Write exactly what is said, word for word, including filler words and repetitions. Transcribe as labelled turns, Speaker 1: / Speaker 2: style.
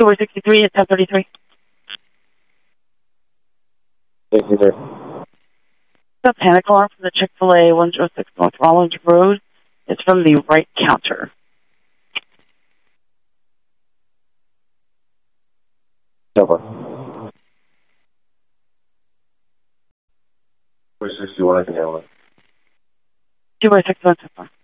Speaker 1: two by sixty-three at ten thirty-three.
Speaker 2: sixty-three.
Speaker 1: The panic alarm from the Chick-fil-A one oh six North Rollins Road. It's from the right counter.
Speaker 2: Over. four sixty-one, I can handle it.
Speaker 1: two by sixty-one so far.